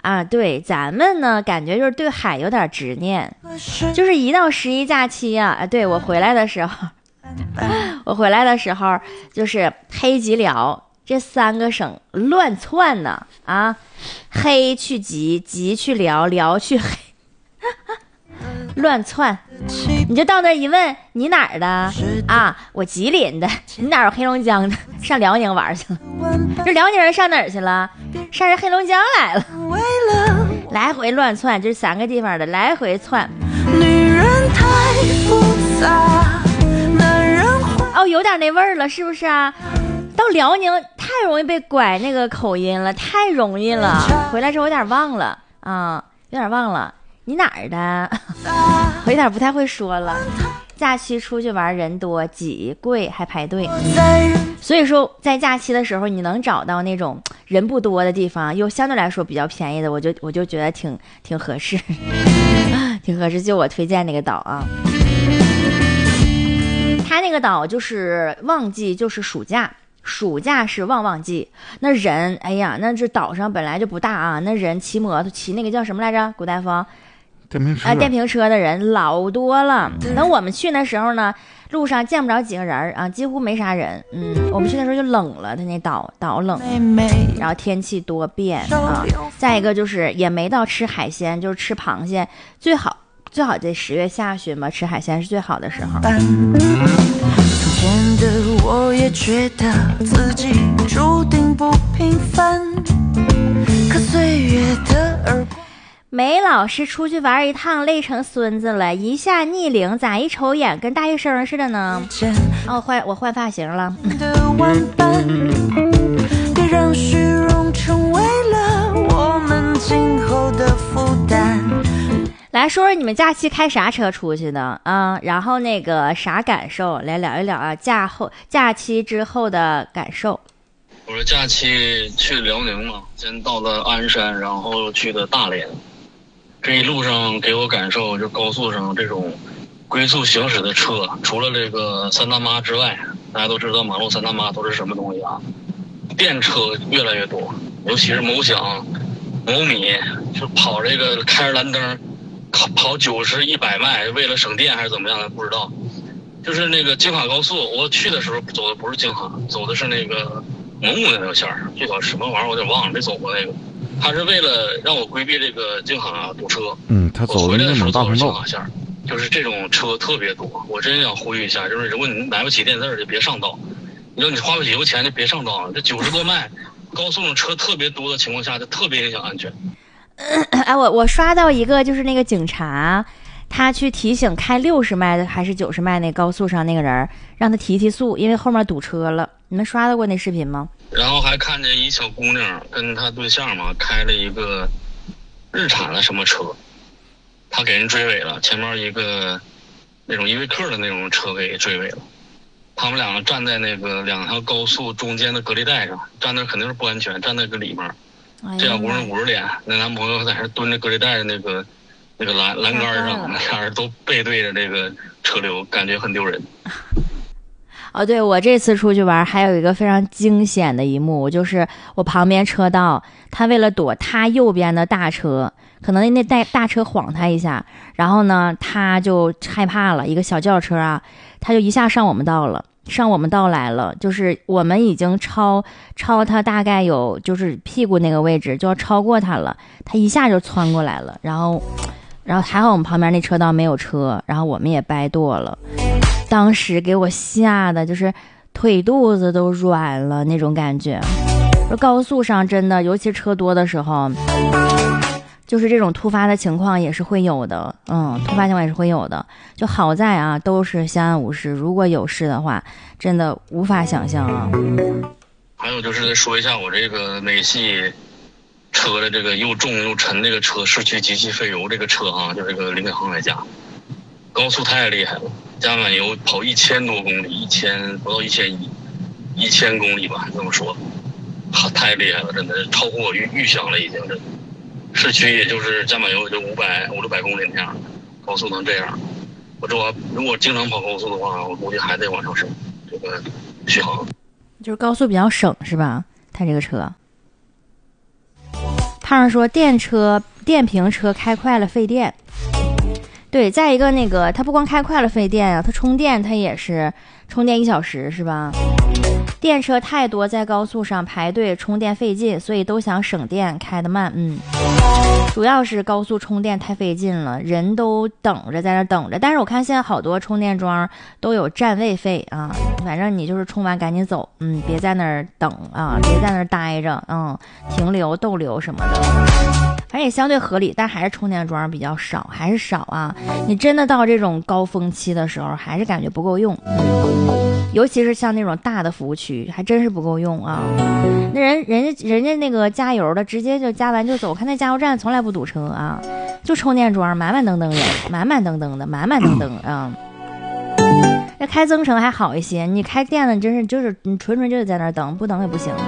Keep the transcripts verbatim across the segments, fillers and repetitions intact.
啊，对，咱们呢感觉就是对海有点执念，就是一到十一假期啊，啊对我回来的时候我回来的时候就是黑吉辽这三个省乱窜呢啊，黑去吉，吉去辽，辽去黑乱窜，你就到那一问你哪儿的啊？我吉林的。你哪儿有黑龙江的？上辽宁玩去了。这辽宁人上哪儿去了？上人黑龙江来了。来回乱窜，就是三个地方的来回窜。女人太复杂，男人哦，有点那味儿了，是不是啊？到辽宁太容易被拐那个口音了，太容易了。回来之后有点忘了啊，有点忘了。你哪儿的？我有点不太会说了。假期出去玩人多挤贵还排队，所以说在假期的时候你能找到那种人不多的地方又相对来说比较便宜的，我就我就觉得挺挺合适挺合适。就我推荐那个岛啊，它那个岛就是旺季就是暑假，暑假是旺旺季，那人哎呀那这岛上本来就不大啊，那人骑摩托骑那个叫什么来着，古大夫电瓶车啊，电瓶车的人老多了。等我们去那时候呢，路上见不着几个人啊，几乎没啥人。嗯，我们去的时候就冷了，它那岛岛冷，然后天气多变啊。再一个就是也没到吃海鲜，就是吃螃蟹，最好最好在十月下旬吧，吃海鲜是最好的时候。从前的我也觉得自己注定不平凡，可岁月的耳光。梅老师出去玩一趟累成孙子了，一下逆龄咋一瞅眼跟大学生似的呢？哦，换我换发型了。别让虚荣成为了我们今后的负担。来说说你们假期开啥车出去的啊？然后那个啥感受，来聊一聊啊，假后假期之后的感受。 我说假期去辽宁嘛，先到了鞍山，然后去的大连。这一路上给我感受，就高速上这种龟速行驶的车，除了这个三大妈之外，大家都知道马路三大妈都是什么东西啊？电车越来越多，尤其是某享、某米，就跑这个开着蓝灯，跑九十、一百迈，为了省电还是怎么样的，不知道。就是那个京哈高速，我去的时候走的不是京哈，走的是那个蒙古那条线儿，这条什么玩意儿我有点忘了，没走过那个。他是为了让我规避这个京哈堵车， 嗯，他走的那种大通道， 就是这种车特别多。我真想呼吁一下，就是如果你买不起电字就别上道，你说你花不起油钱就别上道。这九十多迈高速上车特别多的情况下，就特别影响安全。 哎，我我刷到一个就是那个警察，他去提醒开六十迈的还是九十迈那高速上那个人，让他提提速，因为后面堵车了。你们刷到过那视频吗？ 然后还看见一小姑娘跟她对象嘛，开了一个日产的什么车，她给人追尾了，前面一个那种依维柯的那种车给追尾了。他们两个站在那个两条高速中间的隔离带上，站那肯定是不安全，站在个里面。这小姑娘捂着脸，那男朋友在那蹲着隔离带的那个那个栏栏杆上，俩人都背对着这个车流，感觉很丢人。 哦，对，我这次出去玩还有一个非常惊险的一幕，就是我旁边车道，他为了躲他右边的大车，可能那大大车晃他一下，然后呢他就害怕了，一个小轿车啊，他就一下上我们道了，上我们道来了，就是我们已经超超他大概有就是屁股那个位置就要超过他了，他一下就窜过来了，然后然后还好我们旁边那车道没有车，然后我们也掰舵了。当时给我吓得就是腿肚子都软了那种感觉。高速上真的尤其车多的时候，就是这种突发的情况也是会有的，嗯，突发情况也是会有的。就好在啊都是相安无事，如果有事的话真的无法想象啊。 还有就是说一下我这个美系车的这个又重又沉这个车，市区极其费油这个车啊，就这个林肯航海家，高速太厉害了，加满油跑一千多公里，一千不到一千一，一千公里吧，这么说，太厉害了，真的超乎我预预想了，已经真的。市区也就是加满油也就五百五六百公里那样，高速能这样。我这我如果经常跑高速的话，我估计还得往上升这个续航。 就是高速比较省是吧？它这个车。 胖儿说电车电瓶车开快了费电。对，再一个那个它不光开快了费电啊，它充电它也是充电一小时是吧？电车太多，在高速上排队充电费劲，所以都想省电开得慢。嗯，主要是高速充电太费劲了，人都等着在那等着。但是我看现在好多充电桩都有占位费啊，反正你就是充完赶紧走，嗯，别在那儿等啊，别在那儿待着，嗯，停留逗留什么的。反正也相对合理，但还是充电桩比较少，还是少啊。你真的到这种高峰期的时候，还是感觉不够用，嗯，尤其是像那种大的服务区，还真是不够用啊。那人人家人家那个加油的，直接就加完就走，我看那加油站从来不堵车啊，就充电桩满满登登人，满满登登的，满满登登啊。那开增程还好一些，你开电的真是就是你纯纯就得在那儿等，不等也不行。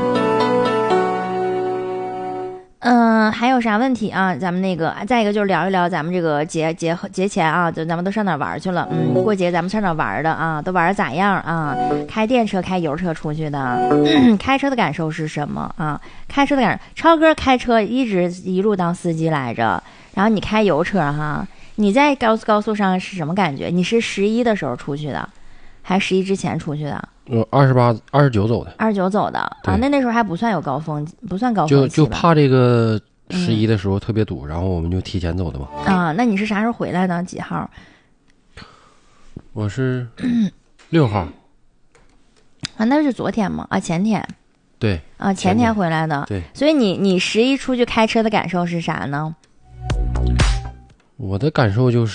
嗯，还有啥问题啊？咱们那个，再一个就是聊一聊咱们这个节节节前啊，就咱们都上哪玩去了？嗯，过节咱们上哪玩的啊？都玩的咋样啊？开电车、开油车出去的，嗯，开车的感受是什么啊？开车的感受，超哥开车一直一路当司机来着，然后你开油车哈，你在高速高速上是什么感觉？你是十一的时候出去的，还是十一之前出去的？ 呃，二十八、二十九走的， 二十九走的啊，那那时候还不算有高峰，不算高峰就就怕这个十一的时候特别堵，嗯，然后我们就提前走的嘛。 啊，那你是啥时候回来的？几号？ 我是六号。 啊，那是昨天吗？啊，前天。 对。 啊，前天回来的。 对。 所以你你十一出去开车的感受是啥呢？ 我的感受就是。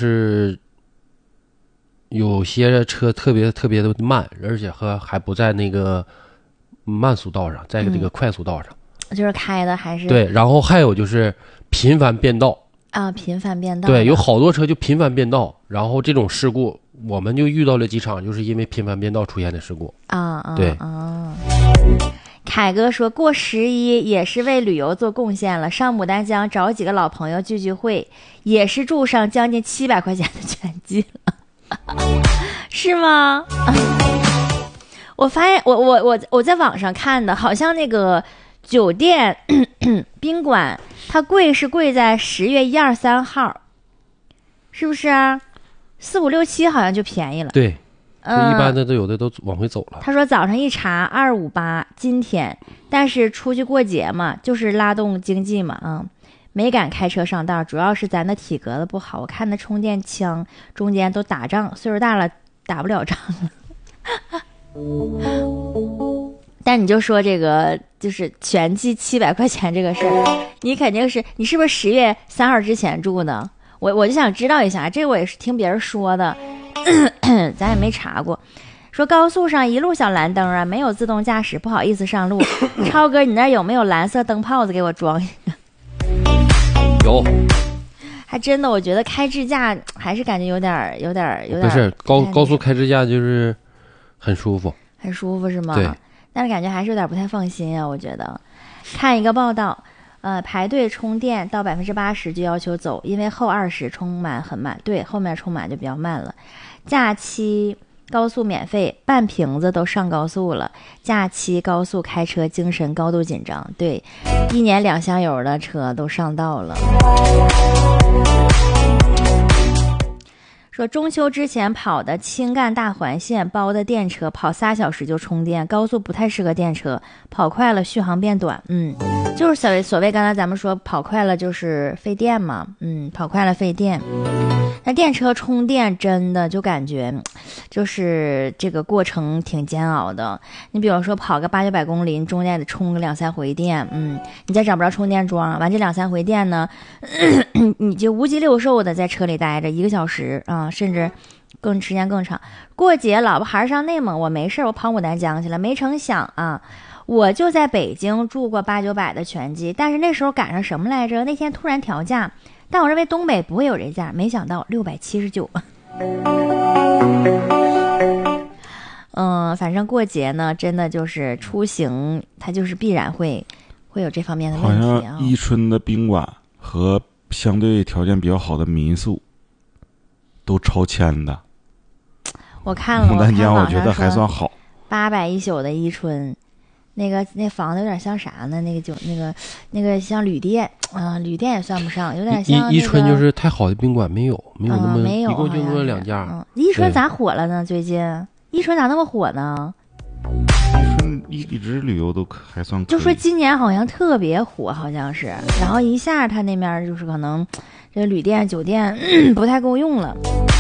有些车特别特别的慢，而且和还不在那个慢速道上，在这个快速道上， 嗯，就是开的还是对。然后还有就是频繁变道啊，频繁变道， 对，有好多车就频繁变道，然后这种事故我们就遇到了几场，就是因为频繁变道出现的事故啊啊， 对啊。凯哥说过十一也是为旅游做贡献了，上牡丹江找几个老朋友聚聚会，也是住上将近七百块钱的全季了。是吗？我发现我我我我在网上看的，好像那个酒店咳咳宾馆它贵是贵在十月一二三号，是不是啊？四五六七好像就便宜了。 对，嗯，一般的都有的都往回走了。 他说早上一查二五八今天，但是出去过节嘛，就是拉动经济嘛，嗯。没敢开车上道，主要是咱的体格子不好。我看那充电枪中间都打仗，岁数大了打不了仗了。但你就说这个就是全季七百块钱这个事儿，你肯定是你是不是十月三号之前住的？我我就想知道一下，这我也是听别人说的，咳咳咱也没查过。说高速上一路小蓝灯啊，没有自动驾驶，不好意思上路。超哥，你那有没有蓝色灯泡子给我装一个？ 有， 还真的，我觉得开智驾还是感觉有点、有点、有点。 不是高高速开智驾就是很舒服， 很舒服是吗？ 对。 但是感觉还是有点不太放心啊，我觉得。看一个报道，呃，排队充电到百分之八十就要求走，因为后二十充满很慢，对，后面充满就比较慢了。假期高速免费，半瓶子都上高速了。假期高速开车，精神高度紧张。对，一年两箱油的车都上道了。说中秋之前跑的青赣大环线包的电车，跑仨小时就充电，高速不太适合电车，跑快了续航变短。嗯，就是所谓所谓刚才咱们说跑快了就是费电嘛，嗯，跑快了费电。那电车充电真的就感觉就是这个过程挺煎熬的。你比如说跑个八九百公里，你中间得充个两三回电，嗯，你再找不着充电桩，完这两三回电呢，咳咳你就无鸡六兽的在车里待着一个小时啊，甚至更时间更长。过节老婆孩上内蒙，我没事我跑牡丹江去了，没成想啊，我就在北京住过八九百的全季，但是那时候赶上什么来着？那天突然调价。但我认为东北不会有这价，没想到六百七十九。嗯，反正过节呢，真的就是出行，它就是必然会会有这方面的问题啊。 好像伊春的宾馆和相对条件比较好的民宿都超千的。 我看了， 牡丹江我觉得还算好。 八百一宿的伊春， 那个那房子有点像啥呢？那个就那个那个像旅店啊、呃，旅店也算不上，有点像、那个。 宜春就是太好的宾馆没有，没有那么、 嗯、没有， 一共就那么两家。 嗯，宜春咋火了呢？最近宜春咋那么火呢？ 宜春一一直旅游都还算可以， 就说今年好像特别火，好像是，然后一下他那边就是可能这个旅店酒店、嗯、不太够用了。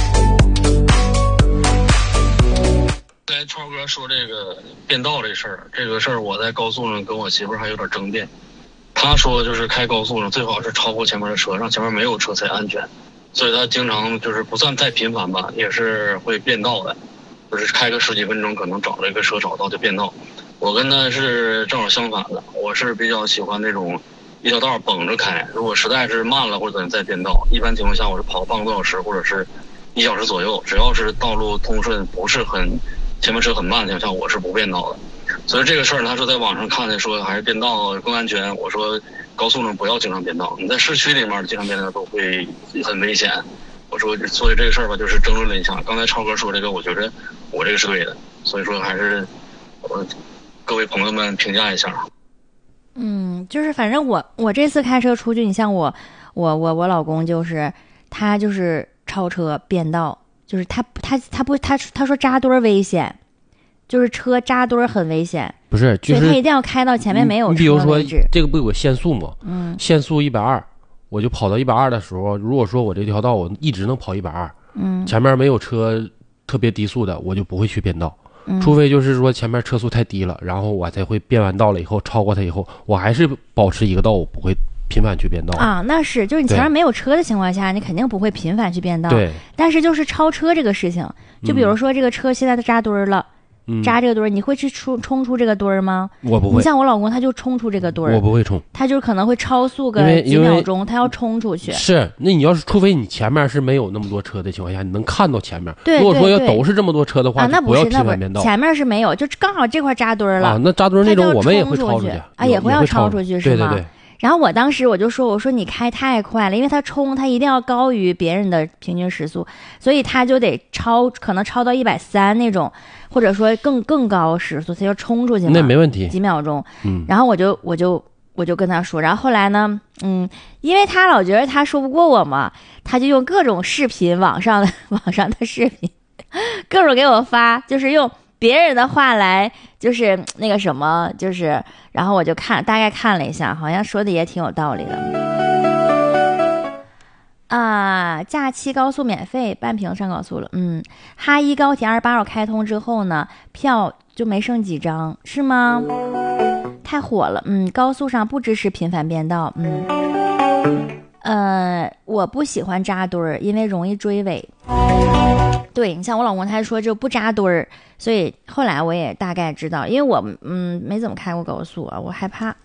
刚才超哥说这个变道这事儿，这个事儿我在高速上跟我媳妇儿还有点争辩。他说就是开高速上最好是超过前面的车，让前面没有车才安全，所以他经常就是不算太频繁吧，也是会变道的，就是开个十几分钟可能找了一个车找到就变道。我跟他是正好相反的，我是比较喜欢那种一条道绷着开，如果实在是慢了或者再变道，一般情况下我是跑半个多小时或者是一小时左右，只要是道路通顺不是很前面车很慢的情况下，我是不变道的。所以这个事儿他说在网上看的说还是变道更安全，我说高速上不要经常变道，你在市区里面经常变道都会很危险。我说所以这个事儿吧就是争论了一下，刚才超哥说这个我觉得我这个是对的，所以说还是我各位朋友们评价一下。 嗯，就是反正我我这次开车出去，你像我我我我老公就是他就是超车变道，就是他他他不他他说扎堆危险，就是车扎堆很危险， 不是，就是所以他一定要开到前面没有车为止。 你比如说这个不有个限速吗？ 嗯， 限速一百二，我就跑到一百二的时候，如果说我这条道我一直能跑一百二， 嗯， 前面没有车特别低速的，我就不会去变道。 嗯、 除非就是说前面车速太低了，然后我才会变完道了以后超过它以后，我还是保持一个道，我不会频繁去变道啊。那是就是你前面没有车的情况下，你肯定不会频繁去变道。 对， 但是就是超车这个事情，就比如说这个车现在它扎堆了。 嗯， 扎这个堆儿，你会去冲冲出这个堆儿吗？ 我不会。 你像我老公，他就冲出这个堆儿。 我不会冲， 他就可能会超速个几秒钟，他要冲出去。 是，那你要是除非你前面是没有那么多车的情况下，你能看到前面。 对， 如果说要都是这么多车的话， 啊，那不要频繁变道。 前面是没有，就刚好这块扎堆了。 啊，那扎堆那种我们也会超出去啊，也会要超出去是吗？ 对对对。 然后我当时我就说，我说你开太快了，因为他冲他一定要高于别人的平均时速，所以他就得超，可能超到一百三那种，或者说更更高时速，他就冲出去嘛。 那没问题， 几秒钟。 嗯。 然后我就我就我就跟他说，然后后来呢，嗯，因为他老觉得他说不过我嘛，他就用各种视频，网上的网上的视频，各种给我发，就是用别人的话来，就是那个什么，就是，然后我就看，大概看了一下，好像说的也挺有道理的。啊，假期高速免费，半屏上高速了。嗯，哈一高铁二十八号开通之后呢，票就没剩几张，是吗？太火了。嗯，高速上不支持频繁变道。嗯，呃，我不喜欢扎堆儿，因为容易追尾。对，你像我老公他说就不扎堆儿，所以后来我也大概知道，因为我嗯没怎么开过高速啊，我害怕。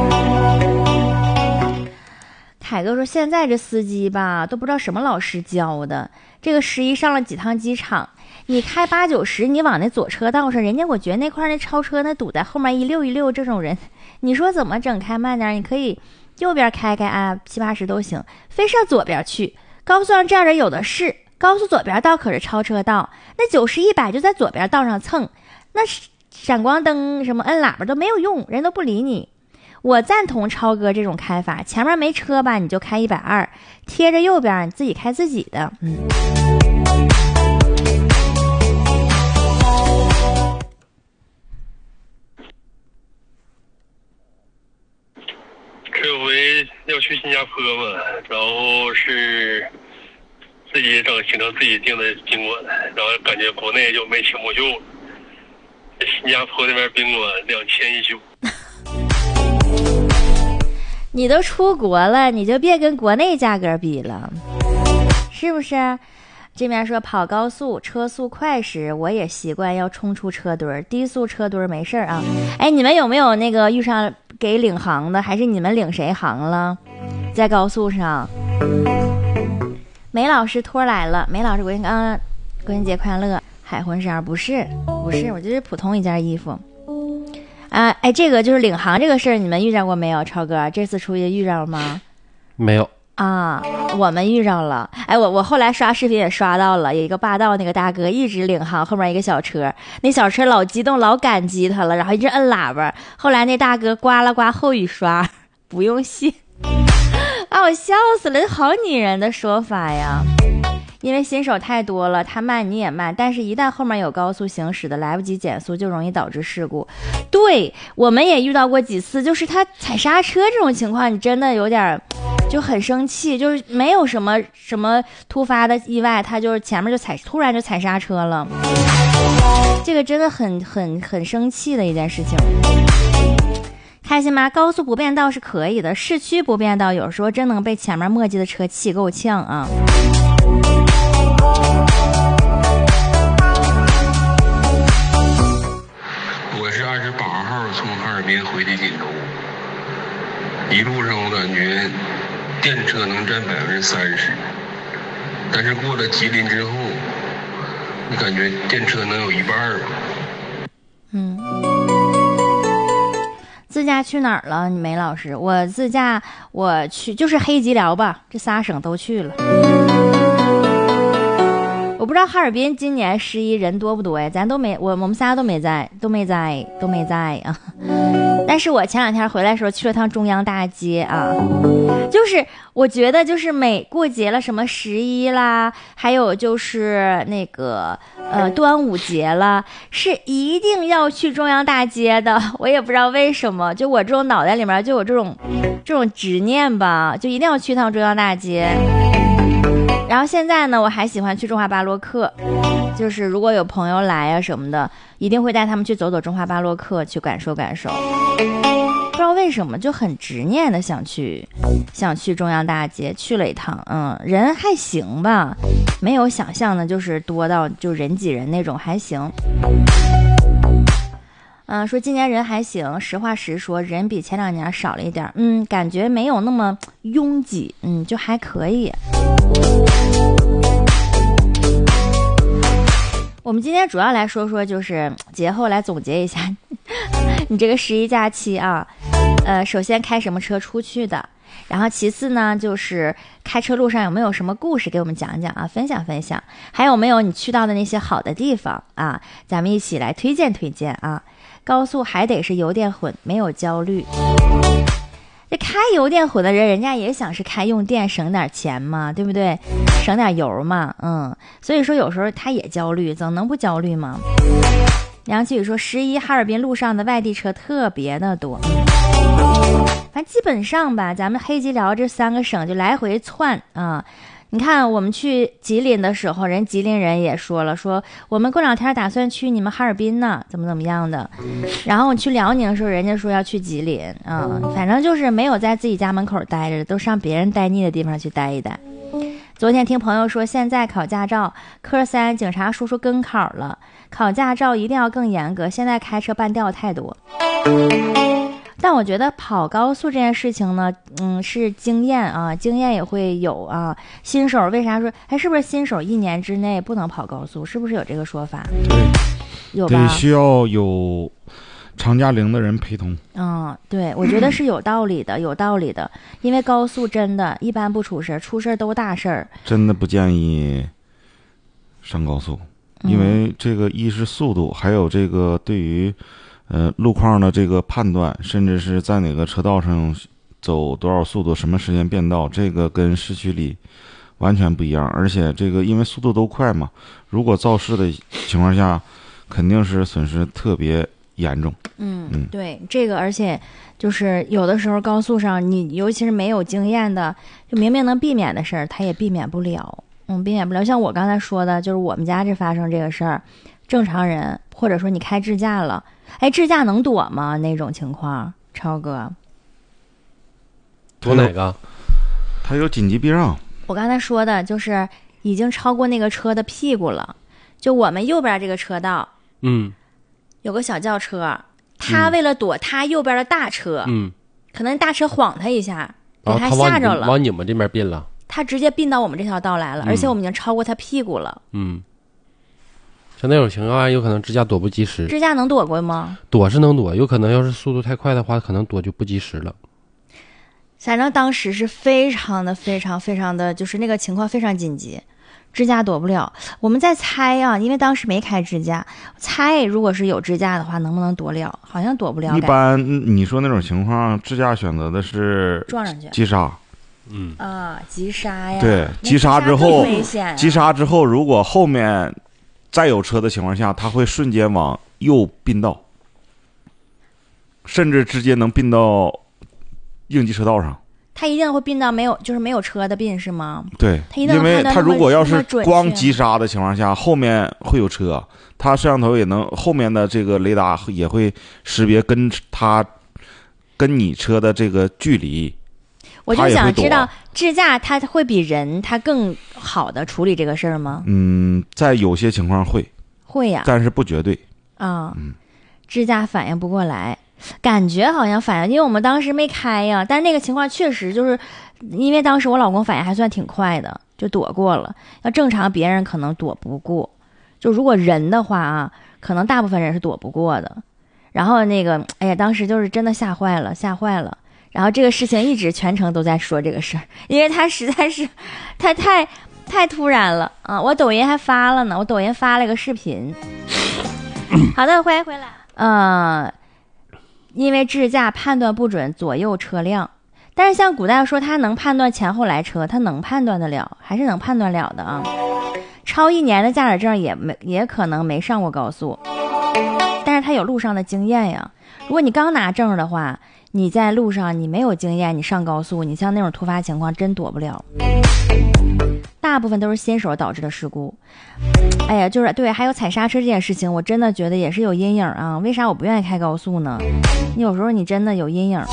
凯哥说现在这司机吧都不知道什么老师教的，这个十一上了几趟机场，你开八九十你往那左车道上，人家我觉得那块那超车那堵在后面一溜一溜，这种人你说怎么整？开慢点，你可以右边开开啊，七八十都行，非是要左边去。高速上这样人有的是，高速左边道可是超车道，那九十一百就在左边道上蹭，那闪光灯什么摁喇叭都没有用，人都不理你。我赞同超哥这种开法，前面没车吧，你就开一百二，贴着右边，你自己开自己的。嗯。 这回要去新加坡嘛，然后是自己整行程自己定的宾馆，然后感觉国内就没情没就，新加坡那边宾馆两千一宿。 你都出国了，你就别跟国内价格比了，是不是？这边说跑高速车速快时，我也习惯要冲出车堆，低速车堆没事啊。哎，你们有没有那个遇上给领航的，还是你们领谁航了？在高速上，梅老师托来了，梅老师国庆啊，国庆节快乐，海魂衫不是不是，我就是普通一件衣服。啊，哎，这个就是领航这个事儿，你们遇见过没有？超哥，这次出去遇着了吗？ 没有。 啊，我们遇着了。哎，我我后来刷视频也刷到了，有一个霸道那个大哥一直领航，后面一个小车，那小车老激动，老感激他了，然后一直摁喇叭。后来那大哥刮了刮后雨刷，不用谢，把我笑死了，好拟人的说法呀。因为新手太多了，他慢你也慢，但是一旦后面有高速行驶的，来不及减速就容易导致事故。对，我们也遇到过几次，就是他踩刹车这种情况，你真的有点就很生气，就是没有什么什么突发的意外，他就是前面就踩突然就踩刹车了，这个真的很很很生气的一件事情。开心吗？高速不变道是可以的，市区不变道有时候真能被前面墨迹的车气够呛啊。 我是二十八号从哈尔滨回的锦州，一路上我感觉电车能占百分之三十，但是过了吉林之后，我感觉电车能有一半吧。 嗯。自驾去哪儿了？梅老师，我自驾我去就是黑吉辽吧，这仨省都去了。我不知道哈尔滨今年十一人多不多呀？咱都没，我我们仨都没在，都没在，都没在啊。但是我前两天回来的时候去了趟中央大街啊，就是我觉得就是每过节了，什么十一啦，还有就是那个呃端午节了，是一定要去中央大街的。我也不知道为什么，就我这种脑袋里面就有这种这种执念吧，就一定要去趟中央大街。然后现在呢，我还喜欢去中华巴洛克，就是如果有朋友来啊什么的，一定会带他们去走走中华巴洛克，去感受感受。不知道为什么就很执念的想去，想去中央大街，去了一趟，嗯，人还行吧，没有想象的就是多到就人挤人那种，还行。嗯，说今年人还行，实话实说，人比前两年少了一点，嗯，感觉没有那么拥挤，嗯，就还可以。我们今天主要来说说，就是节后来总结一下你这个十一假期啊，呃，首先开什么车出去的，然后其次呢，就是开车路上有没有什么故事给我们讲讲啊，分享分享，还有没有你去到的那些好的地方啊，咱们一起来推荐推荐啊。高速还得是油电混，没有焦虑。这开油电混的人，人家也想是开用电省点钱嘛，对不对？省点油嘛，嗯。所以说有时候他也焦虑，怎么能不焦虑吗？梁启宇说，十一哈尔滨路上的外地车特别的多，反正基本上吧，咱们黑吉辽这三个省就来回窜啊。你看我们去吉林的时候，人吉林人也说了，说我们过两天打算去你们哈尔滨呢，怎么怎么样的。然后我去辽宁的时候，人家说要去吉林啊、嗯，反正就是没有在自己家门口待着，都上别人待腻的地方去待一待。昨天听朋友说，现在考驾照科三警察叔叔跟考了，考驾照一定要更严格，现在开车半吊太多。但我觉得跑高速这件事情呢，嗯，是经验啊，经验也会有啊。新手为啥说，哎，是不是新手一年之内不能跑高速？是不是有这个说法？有吧？ 得需要有长驾龄的人陪同。 嗯，对，我觉得是有道理的，有道理的。因为高速真的一般不出事，出事都大事儿。 真的不建议上高速，因为这个一是速度，还有这个对于。呃，路况的这个判断，甚至是在哪个车道上走多少速度，什么时间变道，这个跟市区里完全不一样。而且这个因为速度都快嘛，如果肇事的情况下，肯定是损失特别严重。 嗯嗯，对，这个而且就是有的时候高速上，你尤其是没有经验的，就明明能避免的事儿，他也避免不了。嗯，避免不了。像我刚才说的，就是我们家这发生这个事儿，正常人或者说你开智驾了。哎，智驾能躲吗？那种情况，超哥， 躲哪个？ 他有紧急避让。 我刚才说的就是已经超过那个车的屁股了，就我们右边这个车道， 嗯， 有个小轿车，他为了躲他右边的大车， 嗯， 可能大车晃他一下，给他吓着了， 往你们这边并了， 他直接并到我们这条道来了，嗯、而且我们已经超过他屁股了， 嗯。像那种情况下，有可能支架躲不及时。 支架能躲过吗？ 躲是能躲，有可能要是速度太快的话，可能躲就不及时了。 反正当时是非常的非常非常的，就是那个情况非常紧急，支架躲不了。我们在猜啊，因为当时没开支架，猜如果是有支架的话，能不能躲了？好像躲不了。 一般你说那种情况，支架选择的是撞上去急刹。 嗯啊，急刹呀。 对，急刹之后， 危险啊、 急刹之后，如果后面再有车的情况下，它会瞬间往右并道，甚至直接能并到应急车道上。 他一定会并到没有，就是没有车的并是吗？ 对，因为他如果要是光急刹的情况下，后面会有车，他摄像头也能后面的这个雷达也会识别跟他跟你车的这个距离。 我就想知道支架它会比人它更好的处理这个事儿吗？ 嗯，在有些情况会会呀、啊， 但是不绝对啊。 嗯， 支架反应不过来。感觉好像反应，因为我们当时没开呀，但是那个情况确实就是，因为当时我老公反应还算挺快的，就躲过了。要正常别人可能躲不过，就如果人的话啊，可能大部分人是躲不过的。然后那个，哎呀，当时就是真的吓坏了，吓坏了。然后这个事情一直全程都在说这个事儿，因为他实在是，他太太突然了啊！我抖音还发了呢，我抖音发了个视频。好的，欢迎回来。嗯、呃。因为支架判断不准左右车辆，但是像古代说他能判断前后来车，他能判断得了，还是能判断了的啊。超一年的驾驶证也没也可能没上过高速，但是他有路上的经验呀。如果你刚拿证的话，你在路上你没有经验，你上高速，你像那种突发情况真躲不了。大部分都是新手导致的事故。哎呀，就是对，还有踩刹车这件事情，我真的觉得也是有阴影啊。为啥我不愿意开高速呢？你有时候你真的有阴影。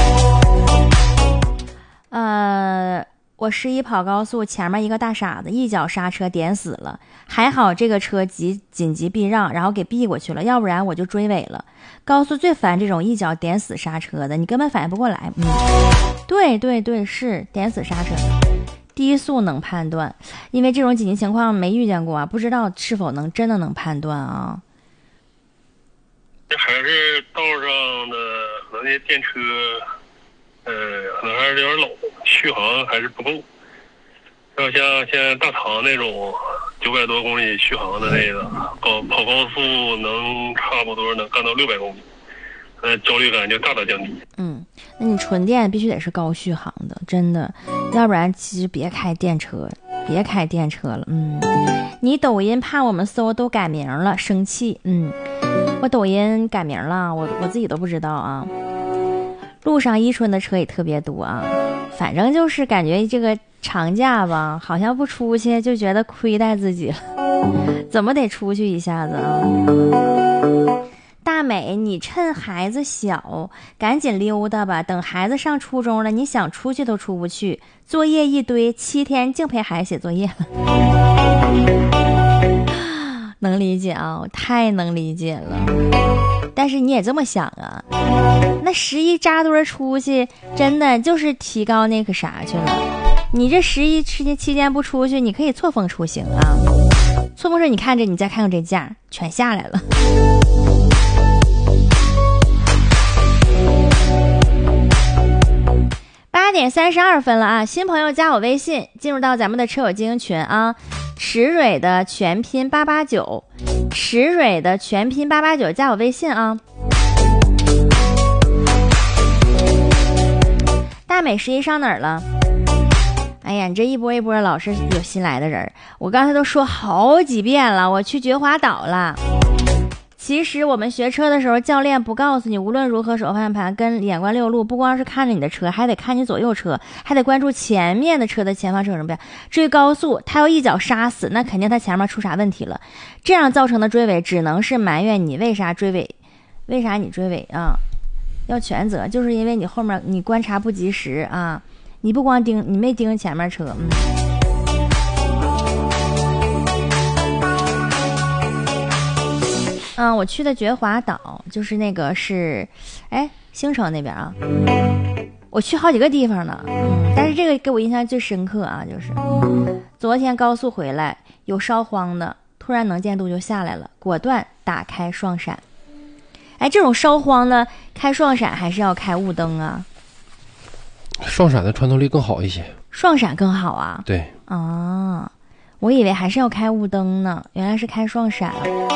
呃，我十一跑高速，前面一个大傻子一脚刹车点死了，还好这个车急紧急避让，然后给避过去了，要不然我就追尾了。高速最烦这种一脚点死刹车的，你根本反应不过来。嗯，对对对，是点死刹车的。低速能判断，因为这种紧急情况没遇见过啊，不知道是否能真的能判断啊。 这还是道上的可能那电车，呃，可能还是有点老，续航还是不够。要像现在大唐那种九百多公里续航的那个，高跑高速能差不多能干到六百公里，呃，焦虑感就大大降低。 嗯，那你纯电必须得是高续航的，真的，要不然其实别开电车，别开电车了。嗯，你抖音怕我们搜都改名了，生气。嗯，我抖音改名了，我我自己都不知道啊。路上伊春的车也特别多啊，反正就是感觉这个长假吧，好像不出去就觉得亏待自己了，怎么得出去一下子啊？大美，你趁孩子小赶紧溜达吧，等孩子上初中了，你想出去都出不去，作业一堆，七天净陪孩子写作业了。能理解啊，我太能理解了。但是你也这么想啊，那十一扎堆出去真的就是提高那个啥去了。你这十一期间期间不出去，你可以错峰出行啊。错峰时你看着，你再看看这价全下来了。八点三十二分了啊！新朋友加我微信，进入到咱们的车友精英群啊。池蕊的全拼八八九，池蕊的全拼八八九，加我微信啊。大美十一上哪儿了？哎呀，你这一波一波老是有新来的人，我刚才都说好几遍了，我去觉华岛了。其实我们学车的时候，教练不告诉你，无论如何手方向盘跟眼观六路，不光是看着你的车，还得看你左右车，还得关注前面的车的前方车有什么变。至于高速，他要一脚刹死，那肯定他前面出啥问题了，这样造成的追尾只能是埋怨你为啥追尾，为啥你追尾啊？要全责，就是因为你后面你观察不及时啊，你不光盯，你没盯前面车。嗯。嗯，我去的觉华岛，就是那个是，哎，兴城那边啊。我去好几个地方了，嗯，但是这个给我印象最深刻啊，就是昨天高速回来有烧荒的，突然能见度就下来了，果断打开双闪。哎，这种烧荒的开双闪还是要开雾灯啊？ 双闪的穿透力更好一些。 双闪更好啊？ 对啊，我以为还是要开雾灯呢，原来是开双闪。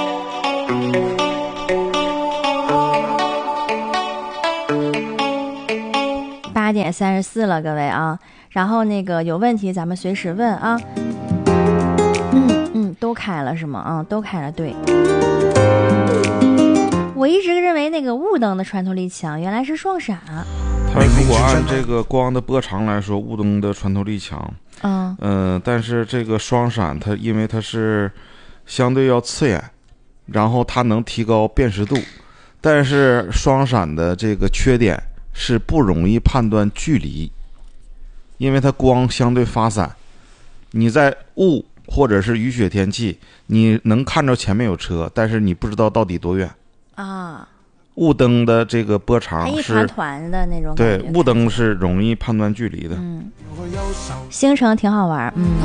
八点三十四了，各位啊，然后那个有问题咱们随时问啊。嗯嗯，都开了是吗？啊，都开了，对。我一直认为那个雾灯的穿透力强，原来是双闪。 它如果按这个光的波长来说，雾灯的穿透力强。 嗯呃，但是这个双闪它因为它是相对要刺眼，然后它能提高辨识度，但是双闪的这个缺点是不容易判断距离，因为它光相对发散，你在雾或者是雨雪天气，你能看着前面有车，但是你不知道到底多远啊。 雾灯的这个波长是一团团的那种感觉，对，雾灯是容易判断距离的。 嗯，星城挺好玩，嗯。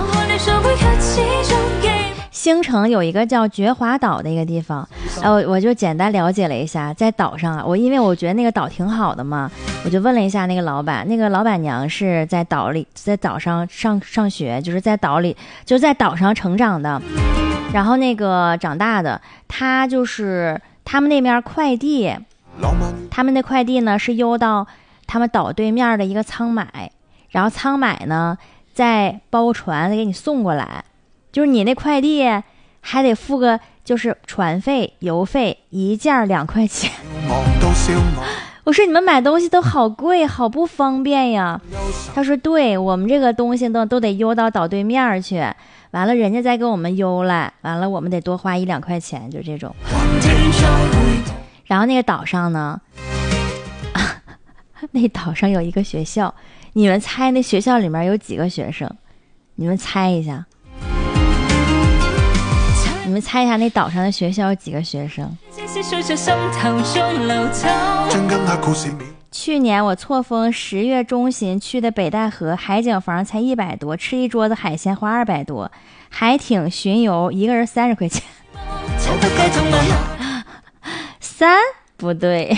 星城有一个叫觉华岛的一个地方，呃，我就简单了解了一下，在岛上啊，我因为我觉得那个岛挺好的嘛，我就问了一下那个老板，那个老板娘是在岛里，在岛上上上学，就是在岛里，就是在岛上成长的，然后那个长大的，他就是他们那边快递，他们的快递呢是邮到他们岛对面的一个仓买，然后仓买呢再包船给你送过来。就是你那快递还得付个就是船费邮费，一件两块钱。我说你们买东西都好贵，好不方便呀。他说对，我们这个东西都都得邮到岛对面去，完了人家再给我们邮来，完了我们得多花一两块钱，就这种。然后那个岛上呢那岛上有一个学校，你们猜那学校里面有几个学生？你们猜一下，你们猜一下那岛上的学校有几个学生？去年我错峰十月中旬去的北戴河海景房才一百多，吃一桌子海鲜花二百多，海艇巡游一个人三十块钱。三不对。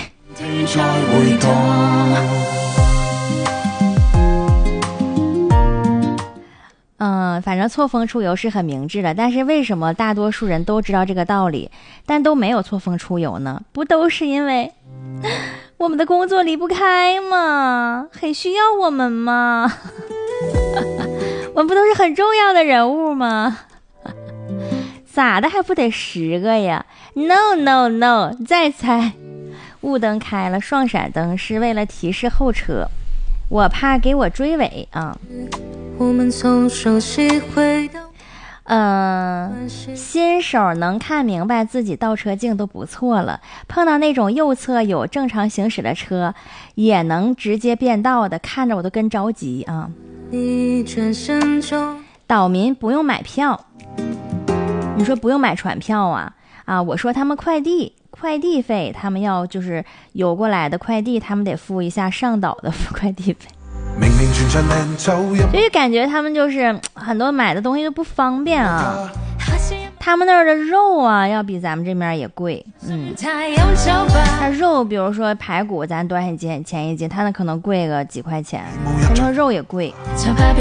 嗯，反正错峰出游是很明智的，但是为什么大多数人都知道这个道理，但都没有错峰出游呢？不都是因为我们的工作离不开吗？很需要我们吗？我们不都是很重要的人物吗？咋的还不得十个呀？ No No No， 再猜。雾灯开了，双闪灯是为了提示后车，我怕给我追尾啊。我们从熟悉回到嗯，新手能看明白自己倒车镜都不错了，碰到那种右侧有正常行驶的车也能直接变道的，看着我都跟着急啊。岛民不用买票，你说不用买船票啊？啊，我说他们快递快递费，他们要就是邮过来的快递，他们得付一下上岛的快递费。所以感觉他们就是很多买的东西都不方便啊。他们那儿的肉啊，要比咱们这边也贵。嗯，它肉比如说排骨，咱多少钱钱一斤，它那可能贵个几块钱，它那肉也贵。